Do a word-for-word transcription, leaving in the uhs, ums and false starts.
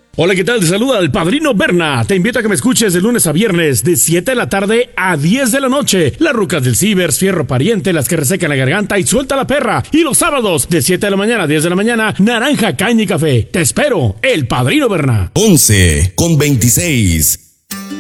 Hola, ¿qué tal? Te saluda el Padrino Berna. Te invito a que me escuches de lunes a viernes, de siete de la tarde a diez de la noche. Las rucas del Cibers, Fierro Pariente, las que resecan la garganta y suelta la perra. Y los sábados, de siete de la mañana a diez de la mañana, Naranja, Caña y Café. Te espero, el Padrino Berna. once con veintiséis.